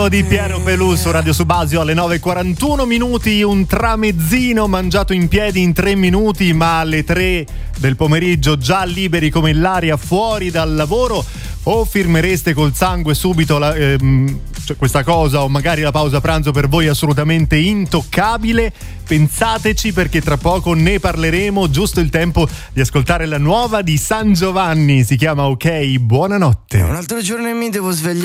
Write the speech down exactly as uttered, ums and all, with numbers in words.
Di Piero Pelù su Radio Subasio alle nove e quarantuno minuti, un tramezzino mangiato in piedi in tre minuti, ma alle tre del pomeriggio già liberi come l'aria fuori dal lavoro, o firmereste col sangue subito la, ehm, cioè questa cosa, o magari la pausa pranzo per voi assolutamente intoccabile? Pensateci, perché tra poco ne parleremo. Giusto il tempo di ascoltare la nuova di San Giovanni, si chiama Ok, buonanotte. Un altro giorno e mi devo svegliare.